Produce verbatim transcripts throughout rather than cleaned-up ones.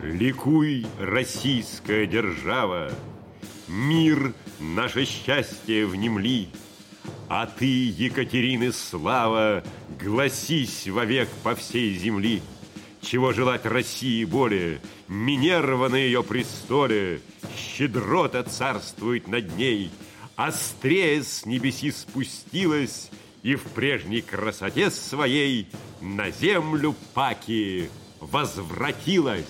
Ликуй, российская держава, мир, наше счастье внемли, а ты, Екатерины слава, гласись вовек по всей земли. Чего желать России более? Минерва на ее престоле, щедрота царствует над ней, острее с небеси спустилась и в прежней красоте своей на землю паки возвратилась.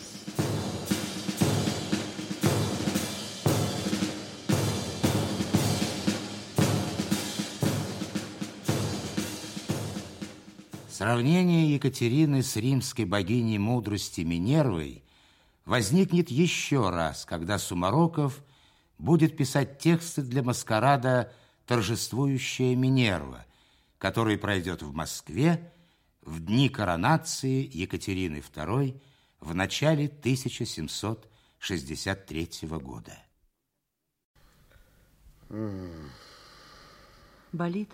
Сравнение Екатерины с римской богиней мудрости Минервой возникнет еще раз, когда Сумароков будет писать тексты для маскарада «Торжествующая Минерва», который пройдет в Москве в дни коронации Екатерины второй в начале тысяча семьсот шестьдесят третьего года. Болит?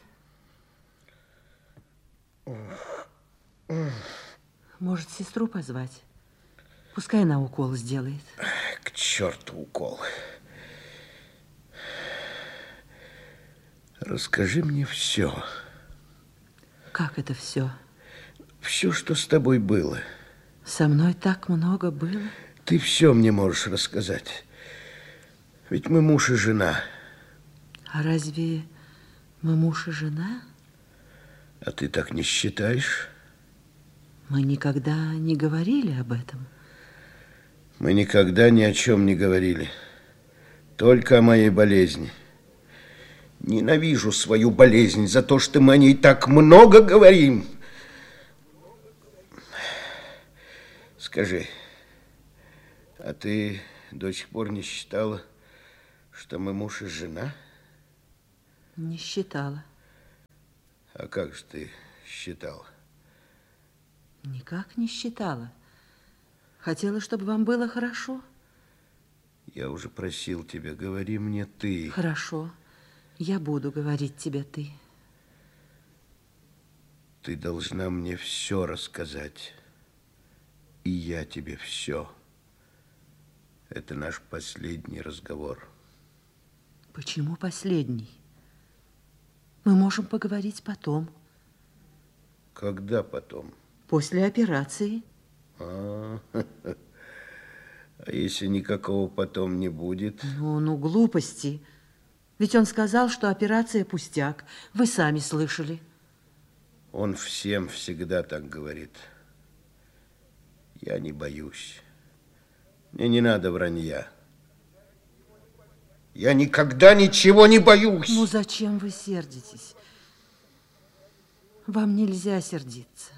Может, сестру позвать? Пускай она укол сделает. К черту укол. Расскажи мне все. Как это все? Все, что с тобой было. Со мной так много было. Ты все мне можешь рассказать. Ведь мы муж и жена. А разве мы муж и жена? А ты так не считаешь? Мы никогда не говорили об этом. Мы никогда ни о чем не говорили. Только о моей болезни. Ненавижу свою болезнь за то, что мы о ней так много говорим. Скажи, а ты до сих пор не считала, что мы муж и жена? Не считала. А как же ты считала? Никак не считала. Хотела, чтобы вам было хорошо. Я уже просил тебя, говори мне ты. Хорошо. Я буду говорить тебе ты. Ты должна мне все рассказать. И я тебе все. Это наш последний разговор. Почему последний? Мы можем поговорить потом. Когда потом? После операции. А, а если никакого потом не будет? Ну, ну, глупости. Ведь он сказал, что операция пустяк. Вы сами слышали. Он всем всегда так говорит. Я не боюсь. Мне не надо вранья. Я никогда ничего не боюсь. Ну, зачем вы сердитесь? Вам нельзя сердиться.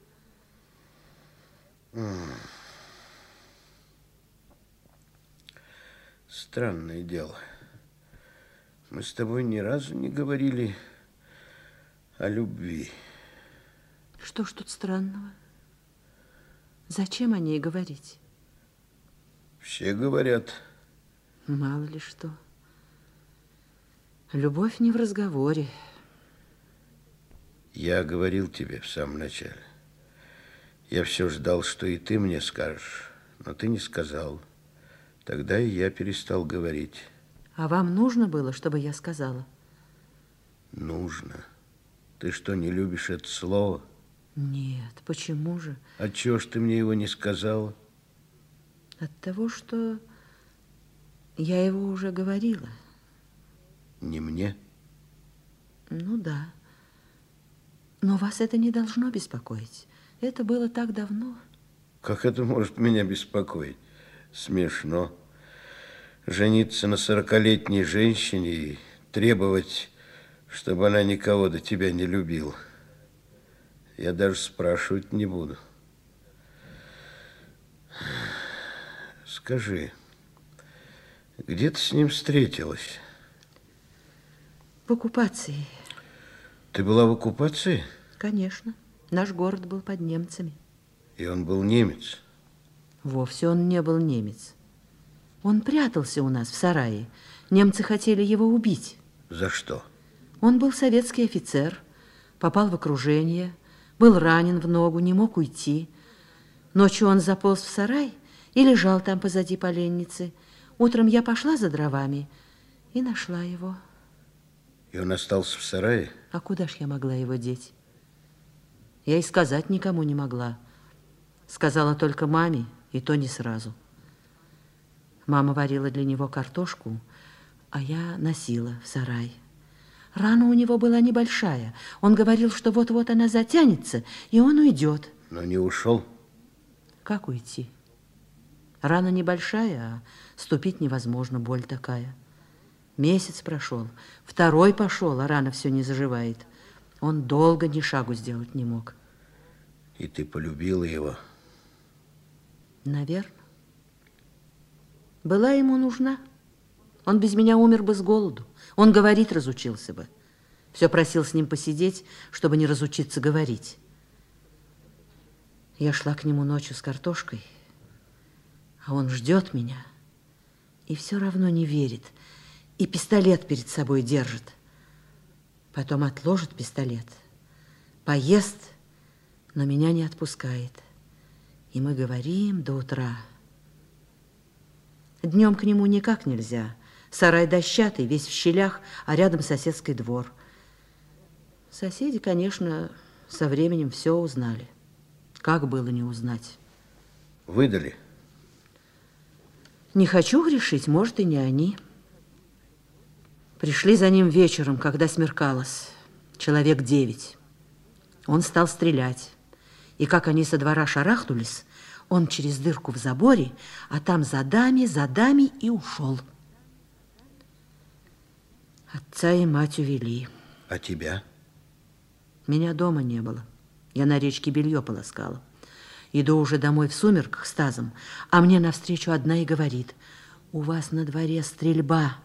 Странное дело. Мы с тобой ни разу не говорили о любви. Что ж тут странного? Зачем о ней говорить? Все говорят. Мало ли что. Любовь не в разговоре. Я говорил тебе в самом начале. Я все ждал, что и ты мне скажешь, но ты не сказал. Тогда и я перестал говорить. А вам нужно было, чтобы я сказала? Нужно. Ты что, не любишь это слово? Нет, почему же? А чего ж ты мне его не сказала? От того, что я его уже говорила. Не мне? Ну да. Но вас это не должно беспокоить. Это было так давно. Как это может меня беспокоить? Смешно. Жениться на сорокалетней женщине и требовать, чтобы она никого до тебя не любила. Я даже спрашивать не буду. Скажи, где ты с ним встретилась? В оккупации. Ты была в оккупации? Конечно. Наш город был под немцами. И он был немец? Вовсе он не был немец. Он прятался у нас в сарае. Немцы хотели его убить. За что? Он был советский офицер, попал в окружение, был ранен в ногу, не мог уйти. Ночью он заполз в сарай и лежал там позади поленницы. Утром я пошла за дровами и нашла его. И он остался в сарае? А куда ж я могла его деть? Я и сказать никому не могла. Сказала только маме, и то не сразу. Мама варила для него картошку, а я носила в сарай. Рана у него была небольшая. Он говорил, что вот-вот она затянется, и он уйдет. Но не ушел? Как уйти? Рана небольшая, а ступить невозможно, боль такая. Месяц прошел, второй пошел, а рана все не заживает. Он долго ни шагу сделать не мог. И ты полюбила его? Наверное. Была ему нужна. Он без меня умер бы с голоду. Он говорить разучился бы. Все просил с ним посидеть, чтобы не разучиться говорить. Я шла к нему ночью с картошкой, а он ждет меня и все равно не верит, и пистолет перед собой держит. Потом отложит пистолет, поест, но меня не отпускает. И мы говорим до утра. Днем к нему никак нельзя. Сарай дощатый, весь в щелях, а рядом соседский двор. Соседи, конечно, со временем все узнали. Как было не узнать? Выдали? Не хочу грешить, может, и не они. Пришли за ним вечером, когда смеркалось. Человек девять. Он стал стрелять. И как они со двора шарахнулись, он через дырку в заборе, а там за дами, за дами и ушел. Отца и мать увели. А тебя? Меня дома не было. Я на речке белье полоскала. Иду уже домой в сумерках с тазом, а мне навстречу одна и говорит: у вас на дворе стрельба.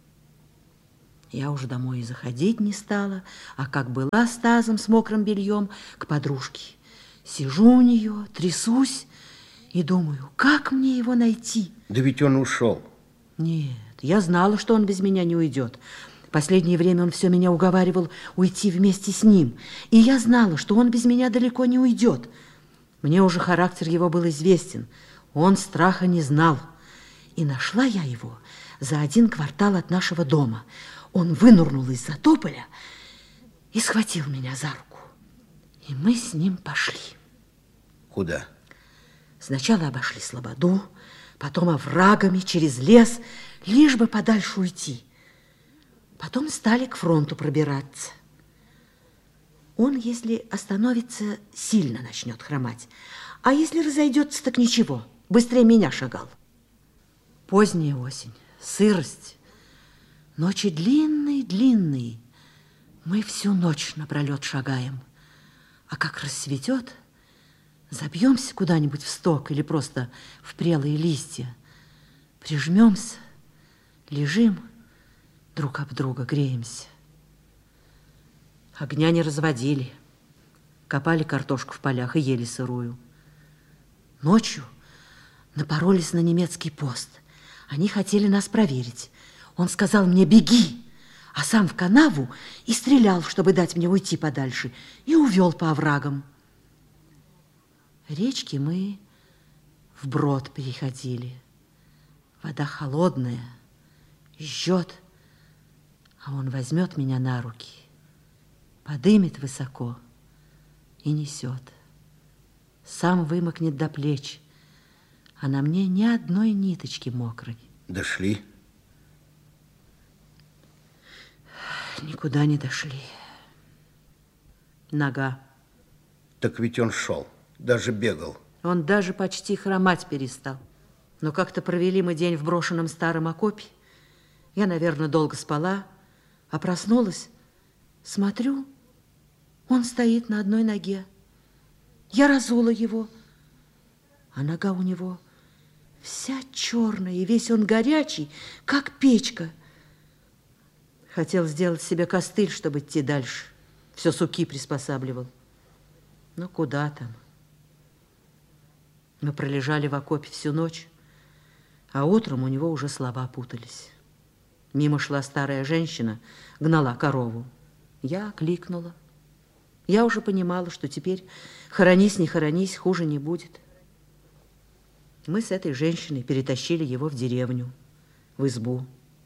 Я уже домой и заходить не стала, а как была с тазом, с мокрым бельем, к подружке. Сижу у нее, трясусь и думаю, как мне его найти? Да ведь он ушел. Нет, я знала, что он без меня не уйдет. Последнее время он все меня уговаривал уйти вместе с ним. И я знала, что он без меня далеко не уйдет. Мне уже характер его был известен. Он страха не знал. И нашла я его за один квартал от нашего дома. Он вынырнул из-за тополя и схватил меня за руку. И мы с ним пошли. Куда? Сначала обошли слободу, потом оврагами, через лес, лишь бы подальше уйти. Потом стали к фронту пробираться. Он, если остановится, сильно начнет хромать. А если разойдется, так ничего, быстрее меня шагал. Поздняя осень, сырость, ночи длинные-длинные. Мы всю ночь напролет шагаем. А как рассветет, забьемся куда-нибудь в сток или просто в прелые листья, прижмемся, лежим, друг об друга греемся. Огня не разводили, копали картошку в полях и ели сырую. Ночью напоролись на немецкий пост. Они хотели нас проверить. Он сказал мне: беги, а сам в канаву и стрелял, чтобы дать мне уйти подальше, и увел по оврагам. Речки мы вброд переходили. Вода холодная, жжет, а он возьмет меня на руки, подымет высоко и несет. Сам вымокнет до плеч, а на мне ни одной ниточки мокрой. Дошли? Никуда не дошли. Нога. Так ведь он шел, даже бегал. Он даже почти хромать перестал. Но как-то провели мы день в брошенном старом окопе. Я, наверное, долго спала, а проснулась, смотрю, он стоит на одной ноге. Я разула его, а нога у него вся черная, и весь он горячий, как печка. Хотел сделать себе костыль, чтобы идти дальше. Все суки приспосабливал. Ну, куда там? Мы пролежали в окопе всю ночь, а утром у него уже слова путались. Мимо шла старая женщина, гнала корову. Я кликнула. Я уже понимала, что теперь хоронись, не хоронись, хуже не будет. Мы с этой женщиной перетащили его в деревню, в избу.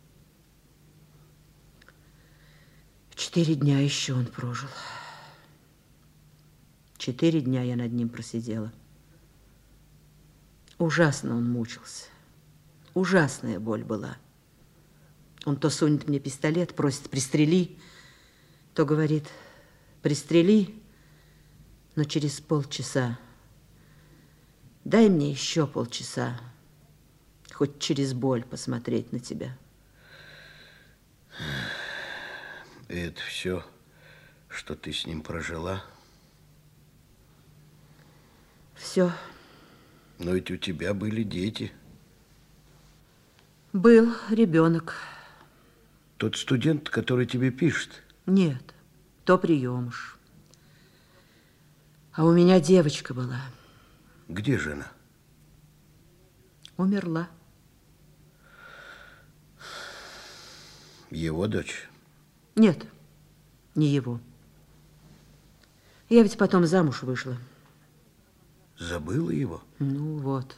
Четыре дня еще он прожил. Четыре дня я над ним просидела. Ужасно он мучился. Ужасная боль была. Он то сунет мне пистолет, просит пристрели, то говорит, пристрели, но через полчаса. Дай мне еще полчаса, хоть через боль посмотреть на тебя. И это все, что ты с ним прожила? Все. Но ведь у тебя были дети. Был ребенок. Тот студент, который тебе пишет? Нет, то приемыш. А у меня девочка была. Где же она? Умерла. Его дочь? Нет, не его. Я ведь потом замуж вышла. Забыла его? Ну вот.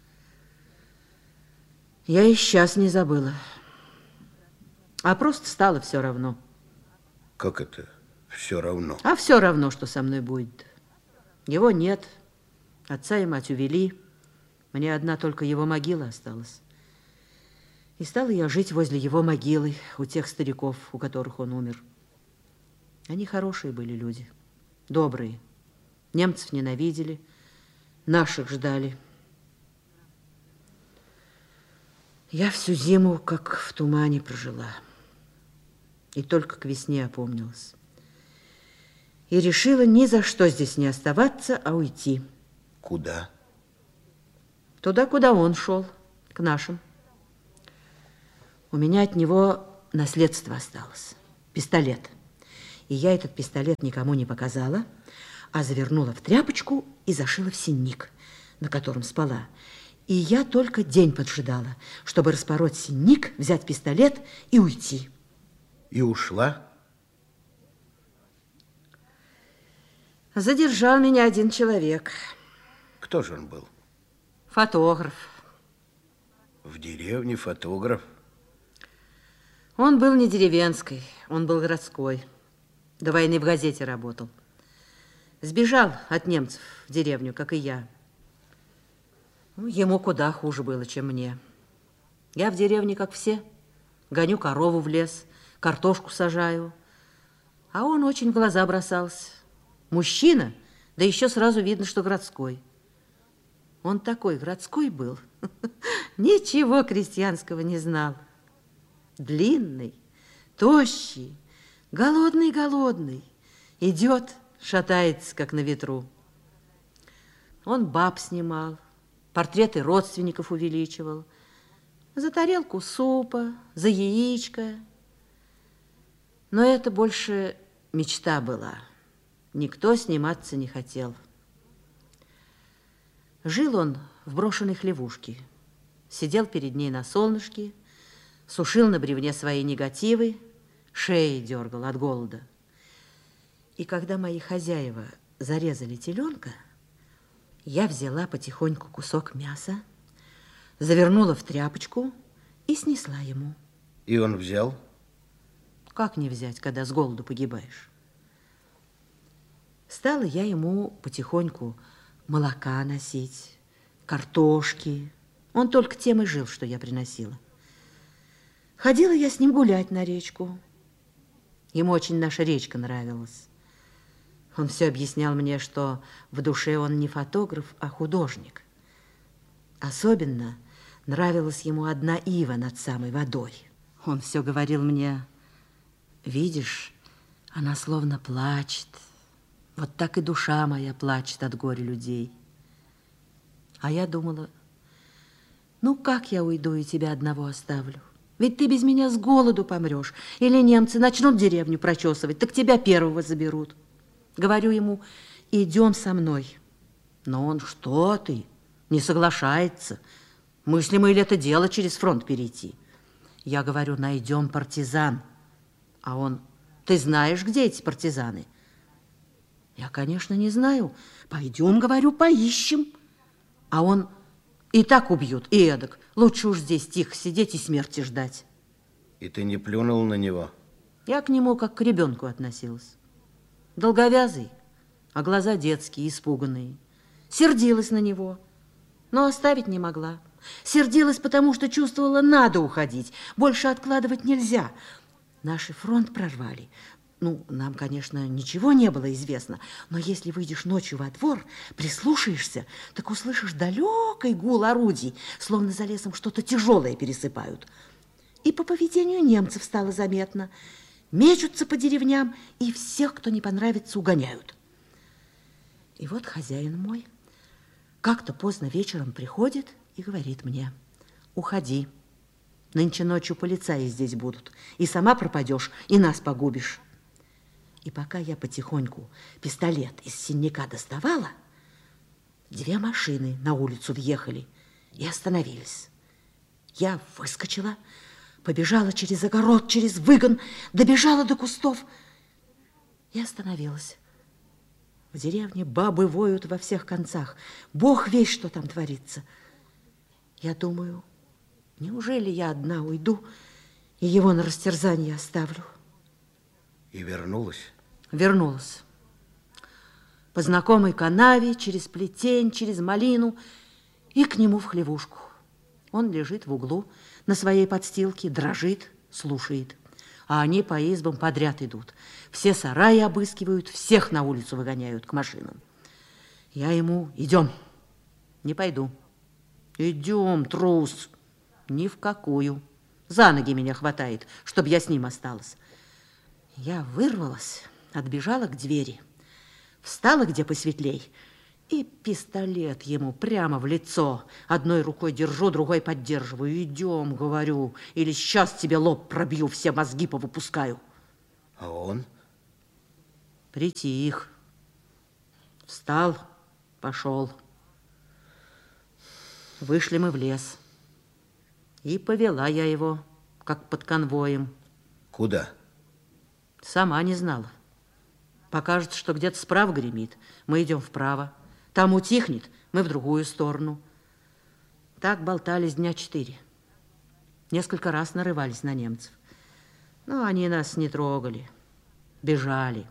Я и сейчас не забыла. А просто стало все равно. Как это все равно? А все равно, что со мной будет. Его нет. Отца и мать увели. Мне одна только его могила осталась. И стала я жить возле его могилы, у тех стариков, у которых он умер. Они хорошие были люди, добрые. Немцев ненавидели, наших ждали. Я всю зиму, как в тумане, прожила. И только к весне опомнилась. И решила ни за что здесь не оставаться, а уйти. Куда? Туда, куда он шел, к нашим. У меня от него наследство осталось. Пистолет. И я этот пистолет никому не показала, а завернула в тряпочку и зашила в синник, на котором спала. И я только день поджидала, чтобы распороть синник, взять пистолет и уйти. И ушла? Задержал меня один человек. Кто же он был? Фотограф. В деревне фотограф? Он был не деревенской, он был городской. До войны в газете работал. Сбежал от немцев в деревню, как и я. Ну, ему куда хуже было, чем мне. Я в деревне, как все. Гоню корову в лес, картошку сажаю. А он очень в глаза бросался. Мужчина, да еще сразу видно, что городской. Он такой городской был. Ничего крестьянского не знал. Длинный, тощий, голодный-голодный. Идет, шатается, как на ветру. Он баб снимал, портреты родственников увеличивал. За тарелку супа, за яичко. Но это больше мечта была. Никто сниматься не хотел. Жил он в брошенной хлевушке. Сидел перед ней на солнышке, сушил на бревне свои негативы, шеей дергал от голода. И когда мои хозяева зарезали теленка, я взяла потихоньку кусок мяса, завернула в тряпочку и снесла ему. И он взял? Как не взять, когда с голоду погибаешь? Стала я ему потихоньку молока носить, картошки. Он только тем и жил, что я приносила. Ходила я с ним гулять на речку. Ему очень наша речка нравилась. Он все объяснял мне, что в душе он не фотограф, а художник. Особенно нравилась ему одна ива над самой водой. Он все говорил мне: видишь, она словно плачет. Вот так и душа моя плачет от горя людей. А я думала, ну как я уйду и тебя одного оставлю? Ведь ты без меня с голоду помрешь. Или немцы начнут деревню прочесывать, так тебя первого заберут. Говорю ему: идем со мной. Но он: что ты, не соглашается. Мыслимо ли это дело через фронт перейти? Я говорю: найдем партизан. А он: ты знаешь, где эти партизаны? Я, конечно, не знаю. Пойдем, говорю, поищем. А он: И так убьют, и эдак. Лучше уж здесь тихо сидеть и смерти ждать. И ты не плюнул на него? Я к нему как к ребенку относилась. Долговязый, а глаза детские, испуганные. Сердилась на него, но оставить не могла. Сердилась, потому что чувствовала, надо уходить. Больше откладывать нельзя. Наши фронт прорвали. Ну, нам, конечно, ничего не было известно, но если выйдешь ночью во двор, прислушаешься, так услышишь далекий гул орудий, словно за лесом что-то тяжелое пересыпают. И по поведению немцев стало заметно. Мечутся по деревням, и всех, кто не понравится, угоняют. И вот хозяин мой как-то поздно вечером приходит и говорит мне: уходи, нынче ночью полицаи здесь будут, и сама пропадешь, и нас погубишь. И пока я потихоньку пистолет из синяка доставала, две машины на улицу въехали и остановились. Я выскочила, побежала через огород, через выгон, добежала до кустов и остановилась. В деревне бабы воют во всех концах. Бог весть, что там творится. Я думаю, неужели я одна уйду и его на растерзание оставлю? И вернулась? Вернулась. По знакомой канаве, через плетень, через малину и к нему в хлевушку. Он лежит в углу на своей подстилке, дрожит, слушает. А они по избам подряд идут. Все сараи обыскивают, всех на улицу выгоняют к машинам. Я ему: идем. Не пойду. Идем, трус. Ни в какую. За ноги меня хватает, чтобы я с ним осталась. Я вырвалась, отбежала к двери, встала где посветлей и пистолет ему прямо в лицо. Одной рукой держу, другой поддерживаю. Идем, говорю, или сейчас тебе лоб пробью, все мозги повыпускаю. А он? Притих. Встал, пошел. Вышли мы в лес. И повела я его, как под конвоем. Куда? Сама не знала. Покажется, что где-то справа гремит. Мы идем вправо. Там утихнет, мы в другую сторону. Так болтались дня четыре. Несколько раз нарывались на немцев. Но они нас не трогали. Бежали.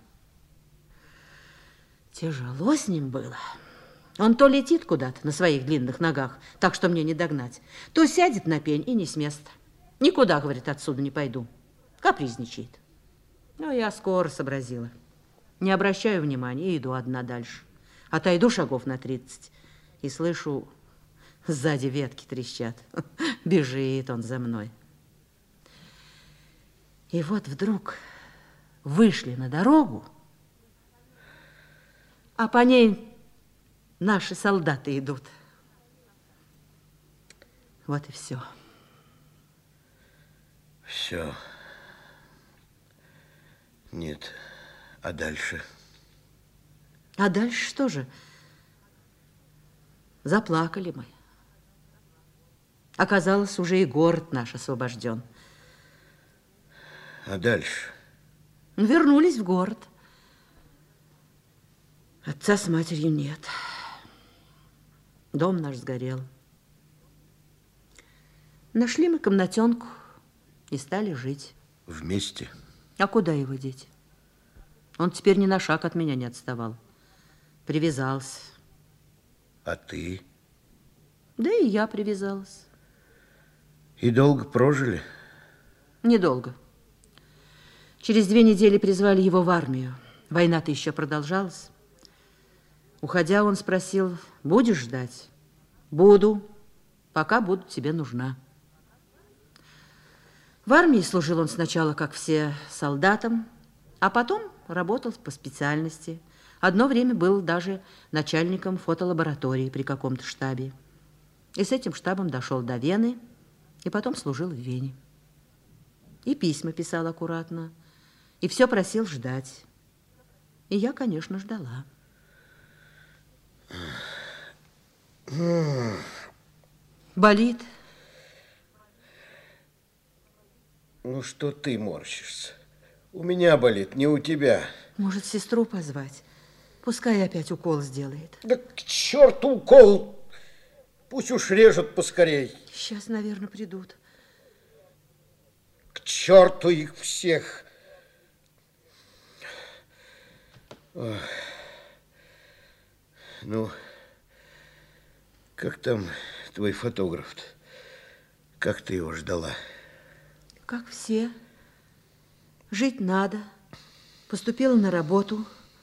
Тяжело с ним было. Он то летит куда-то на своих длинных ногах, так что мне не догнать, то сядет на пень и не с места. Никуда, говорит, отсюда не пойду. Капризничает. Но я скоро сообразила. Не обращаю внимания и иду одна дальше. Отойду шагов на тридцать и слышу, сзади ветки трещат. Бежит он за мной. И вот вдруг вышли на дорогу, а по ней наши солдаты идут. Вот и все. Все. Нет. А дальше? А дальше что же? Заплакали мы. Оказалось, уже и город наш освобожден. А дальше? Вернулись в город. Отца с матерью нет. Дом наш сгорел. Нашли мы комнатенку и стали жить. Вместе? А куда его деть? Он теперь ни на шаг от меня не отставал. Привязался. А ты? Да и я привязалась. И долго прожили? Недолго. Через две недели призвали его в армию. Война-то еще продолжалась. Уходя, он спросил: будешь ждать? Буду, пока буду тебе нужна. В армии служил он сначала, как все, солдатом, а потом работал по специальности. Одно время был даже начальником фотолаборатории при каком-то штабе. И с этим штабом дошел до Вены, и потом служил в Вене. И письма писал аккуратно, и все просил ждать. И я, конечно, ждала. Болит? Ну, что ты морщишься? У меня болит, не у тебя. Может, сестру позвать? Пускай опять укол сделает. Да к черту укол! Пусть уж режут поскорей. Сейчас, наверное, придут. К черту их всех. Ох. Ну, как там твой фотограф-то? Как ты его ждала? Как все. Жить надо. Поступила на работу.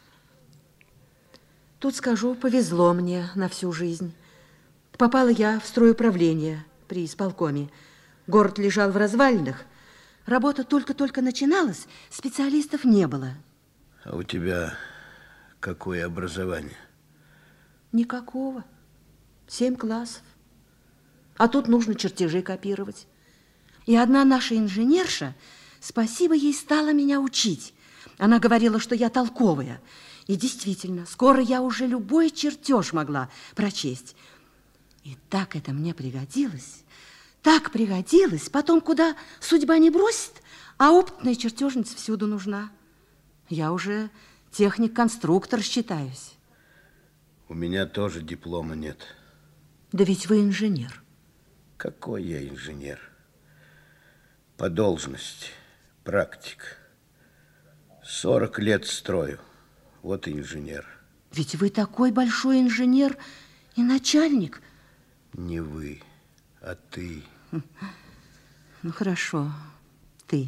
Тут, скажу, повезло мне на всю жизнь. Попала я в стройуправление при исполкоме. Город лежал в развалинах. Работа только-только начиналась, специалистов не было. А у тебя какое образование? Никакого. Семь классов. А тут нужно чертежи копировать. И одна наша инженерша, спасибо ей, стала меня учить. Она говорила, что я толковая. И действительно, скоро я уже любой чертеж могла прочесть. И так это мне пригодилось. Так пригодилось. Потом куда судьба не бросит, а опытная чертежница всюду нужна. Я уже техник-конструктор считаюсь. У меня тоже диплома нет. Да ведь вы инженер. Какой я инженер? По должности, практик. Сорок лет строю. Вот и инженер. Ведь вы такой большой инженер и начальник. Не вы, а ты. Ну, хорошо, ты.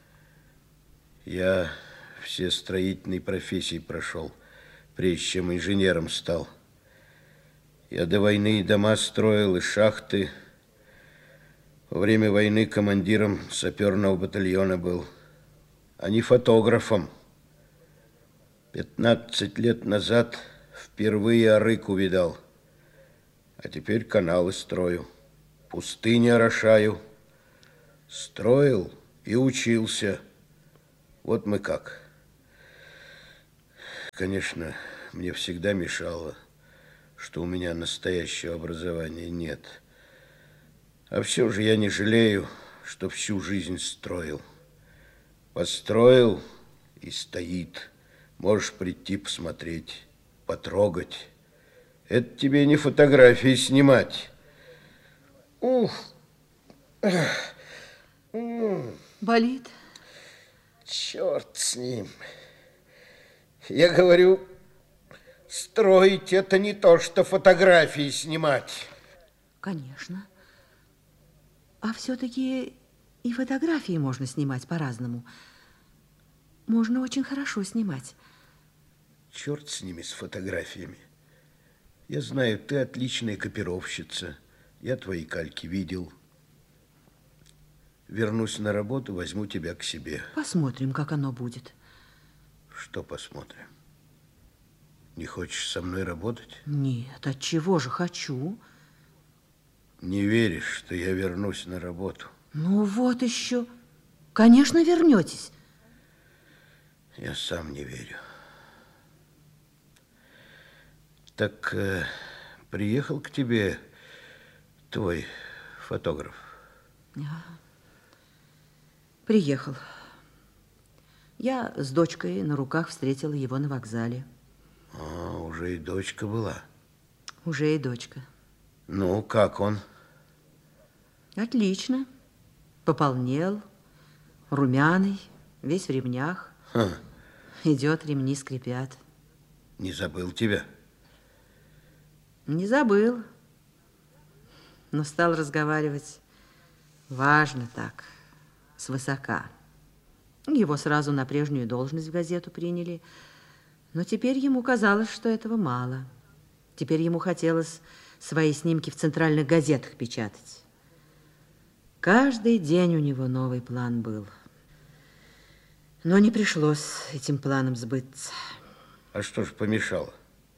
Я все строительные профессии прошел, прежде чем инженером стал. Я до войны и дома строил, и шахты. Во время войны командиром саперного батальона был, а не фотографом. Пятнадцать лет назад впервые арык увидал, а теперь каналы строю, пустыни орошаю. Строил и учился. Вот мы как. Конечно, мне всегда мешало, что у меня настоящего образования нет. А все же я не жалею, что всю жизнь строил. Построил и стоит. Можешь прийти посмотреть, потрогать. Это тебе не фотографии снимать. Ух. Болит? Черт с ним. Я говорю, строить это не то, что фотографии снимать. Конечно. А все-таки и фотографии можно снимать по-разному. Можно очень хорошо снимать. Черт с ними, с фотографиями. Я знаю, ты отличная копировщица. Я твои кальки видел. Вернусь на работу, возьму тебя к себе. Посмотрим, как оно будет. Что посмотрим? Не хочешь со мной работать? Нет, от чего же хочу? Не веришь, что я вернусь на работу? Ну вот еще. Конечно, вернетесь. Я сам не верю. Так э, приехал к тебе твой фотограф? Приехал. Я с дочкой на руках встретила его на вокзале. А, уже и дочка была. Уже и дочка. Ну, как он? Отлично. Пополнел, румяный, весь в ремнях. Ха. Идет, ремни скрипят. Не забыл тебя? Не забыл. Но стал разговаривать важно так, свысока. Его сразу на прежнюю должность в газету приняли. Но теперь ему казалось, что этого мало. Теперь ему хотелось свои снимки в центральных газетах печатать. Каждый день у него новый план был. Но не пришлось этим планом сбыться. А что ж помешало?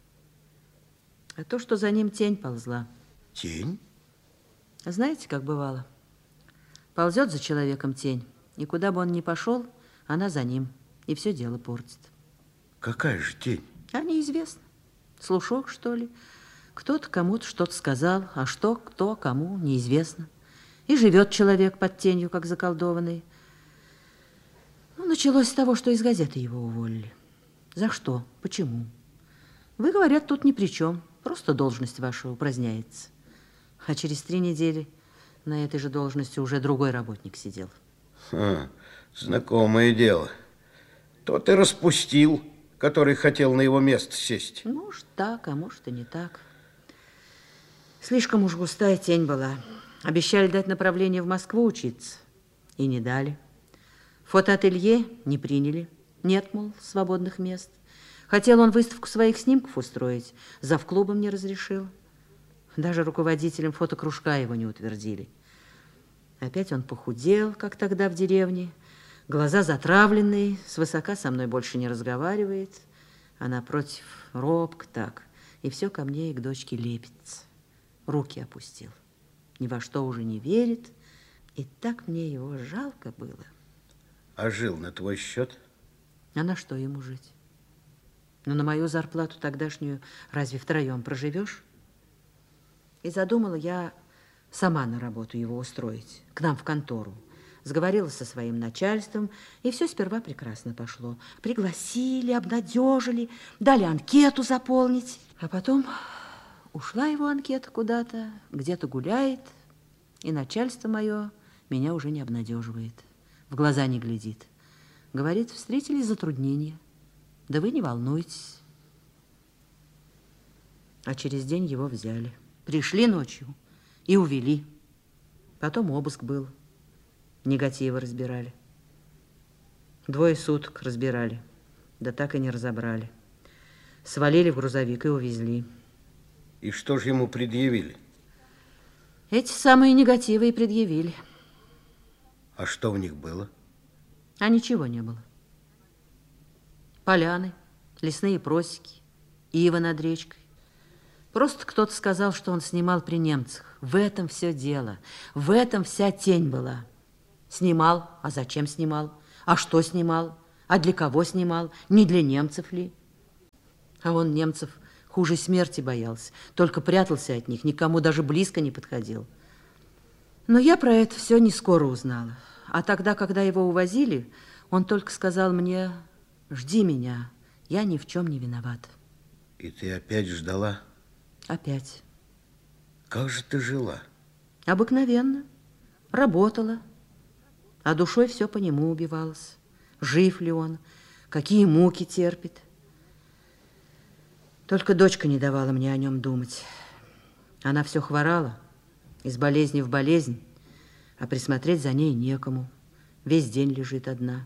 А то, что за ним тень ползла. Тень? Знаете, как бывало? Ползет за человеком тень, и куда бы он ни пошел, она за ним, и все дело портит. Какая же тень? А неизвестно. Слушок, что ли? Кто-то кому-то что-то сказал, а что, кто, кому, неизвестно. И живет человек под тенью, как заколдованный. Ну, началось с того, что из газеты его уволили. За что? Почему? Вы, говорят, тут ни при чем. Просто должность ваша упраздняется. А через три недели на этой же должности уже другой работник сидел. А, знакомое дело. Тот и распустил, который хотел на его место сесть. Может, так, а может и не так. Слишком уж густая тень была. Обещали дать направление в Москву учиться. И не дали. Фотоателье не приняли. Нет, мол, свободных мест. Хотел он выставку своих снимков устроить. Завклубом не разрешил. Даже руководителем фотокружка его не утвердили. Опять он похудел, как тогда в деревне. Глаза затравленные, свысока со мной больше не разговаривает. А напротив, робко так. И все ко мне и к дочке лепится. Руки опустил. Ни во что уже не верит. И так мне его жалко было. А жил на твой счет? А на что ему жить? Но на мою зарплату тогдашнюю разве втроем проживешь? И задумала я сама на работу его устроить, к нам в контору. Сговорилась со своим начальством, и все сперва прекрасно пошло. Пригласили, обнадежили, дали анкету заполнить. А потом ушла его анкета куда-то, где-то гуляет, и начальство мое меня уже не обнадеживает, в глаза не глядит. Говорит, встретили затруднения. Да вы не волнуйтесь. А через день его взяли. Пришли ночью и увели. Потом обыск был. Негативы разбирали. Двое суток разбирали. Да так и не разобрали. Свалили в грузовик и увезли. И что же ему предъявили? Эти самые негативы и предъявили. А что в них было? А ничего не было. Поляны, лесные просеки, ива над речкой. Просто кто-то сказал, что он снимал при немцах. В этом все дело. В этом вся тень была. Снимал. А зачем снимал? А что снимал? А для кого снимал? Не для немцев ли? А он немцев хуже смерти боялся. Только прятался от них, никому даже близко не подходил. Но я про это все не скоро узнала. А тогда, когда его увозили, он только сказал мне: жди меня, я ни в чем не виноват. И ты опять ждала? Опять. Как же ты жила? Обыкновенно. Работала. А душой все по нему убивалось. Жив ли он? Какие муки терпит? Только дочка не давала мне о нем думать. Она все хворала, из болезни в болезнь, а присмотреть за ней некому. Весь день лежит одна.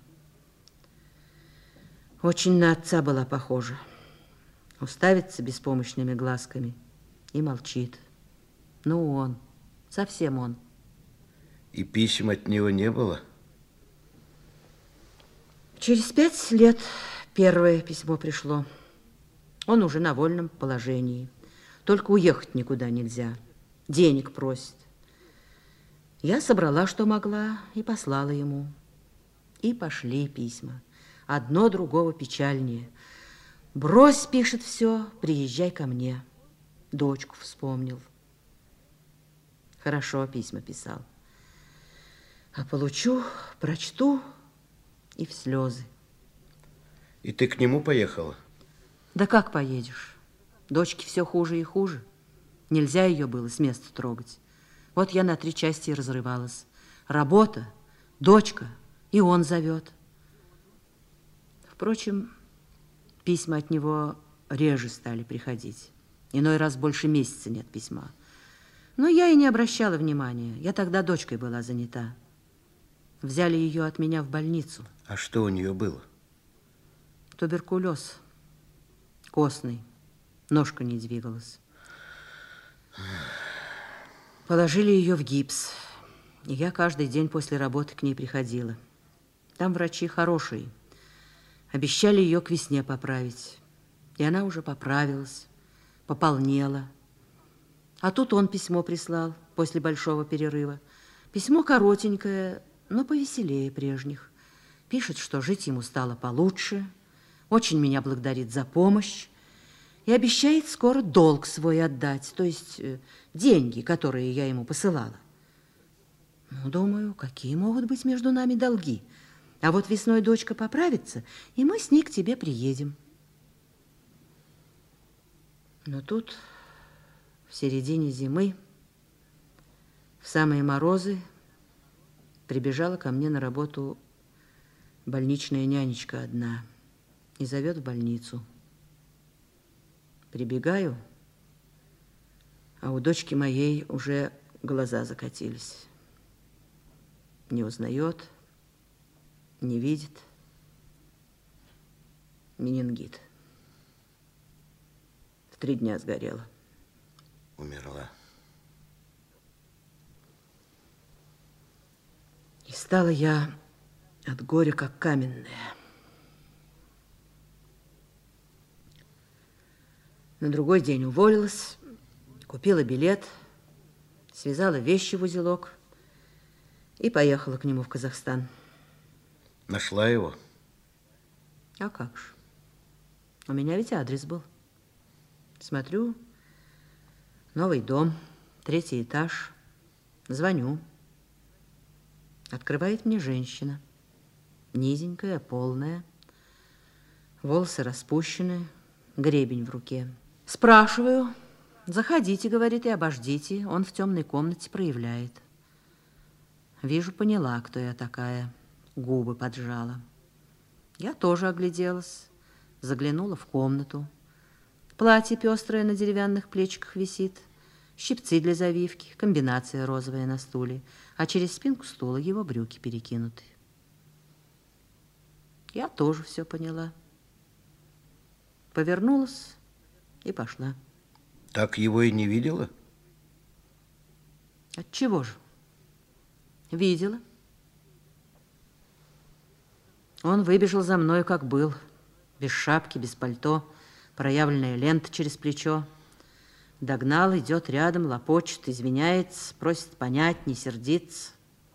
Очень на отца была похожа. Уставится беспомощными глазками и молчит. Ну, он, совсем он. И писем от него не было? Через пять лет первое письмо пришло. Он уже на вольном положении. Только уехать никуда нельзя. Денег просит. Я собрала, что могла, и послала ему. И пошли письма. Одно другого печальнее. Брось, пишет, все, приезжай ко мне. Дочку вспомнил. Хорошо письма писал. А получу, прочту и в слезы. И ты к нему поехала? Да как поедешь? Дочке все хуже и хуже. Нельзя ее было с места трогать. Вот я на три части и разрывалась. Работа, дочка, и он зовет. Впрочем, письма от него реже стали приходить. Иной раз больше месяца нет письма. Но я и не обращала внимания. Я тогда дочкой была занята. Взяли ее от меня в больницу. А что у нее было? Туберкулез. Костный. Ножка не двигалась. Положили ее в гипс. И я каждый день после работы к ней приходила. Там врачи хорошие. Обещали ее к весне поправить. И она уже поправилась, пополнела. А тут он письмо прислал после большого перерыва. Письмо коротенькое, но повеселее прежних. Пишет, что жить ему стало получше, очень меня благодарит за помощь и обещает скоро долг свой отдать, то есть э, деньги, которые я ему посылала. Ну, думаю, какие могут быть между нами долги? А вот весной дочка поправится, и мы с ней к тебе приедем. Но тут, в середине зимы, В самые морозы прибежала ко мне на работу больничная нянечка одна и зовет в больницу. Прибегаю, а у дочки моей уже глаза закатились. Не узнает, не видит. Менингит. В три дня сгорела. Умерла. И стала я от горя как каменная. На другой день уволилась, купила билет, связала вещи в узелок и поехала к нему в Казахстан. Нашла его? А как же? У меня ведь адрес был. Смотрю, новый дом, третий этаж. Звоню. Открывает мне женщина. Низенькая, полная. Волосы распущены, гребень в руке. Спрашиваю. Заходите, говорит, и обождите. Он в темной комнате проявляет. Вижу, поняла, кто я такая. Губы поджала. Я тоже огляделась. Заглянула в комнату. Платье пестрое на деревянных плечиках висит. Щипцы для завивки, комбинация розовая на стуле, а через спинку стула его брюки перекинуты. Я тоже все поняла. Повернулась и пошла. Так его и не видела? Отчего же? Видела. Он выбежал за мной, как был, без шапки, без пальто, проявленная лента через плечо. Догнал, идет рядом, лопочет, извиняется, просит понять, не сердиться.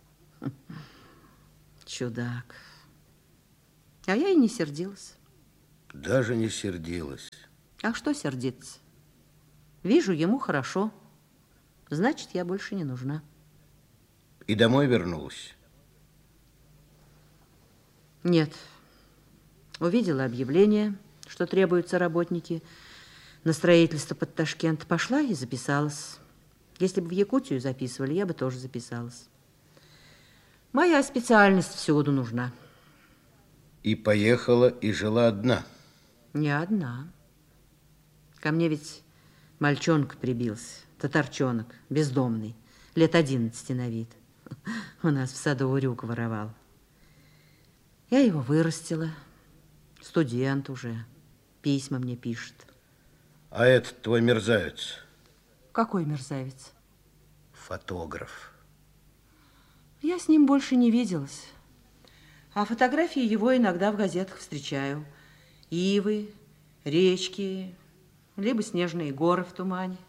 Чудак. А я и не сердилась. Даже не сердилась. А что сердиться? Вижу, ему хорошо. Значит, я больше не нужна. И домой вернулась? Нет. Увидела объявление, что требуются работники на строительство под Ташкент. Пошла и записалась. Если бы в Якутию записывали, я бы тоже записалась. Моя специальность всюду нужна. И поехала, и жила одна? Не одна. Ко мне ведь мальчонка прибился, татарчонок, бездомный, лет одиннадцати на вид. У нас в саду урюк воровал. Я его вырастила. Студент уже. Письма мне пишет. А этот твой мерзавец? Какой мерзавец? Фотограф. Я с ним больше не виделась. А фотографии его иногда в газетах встречаю. Ивы, речки, либо снежные горы в тумане.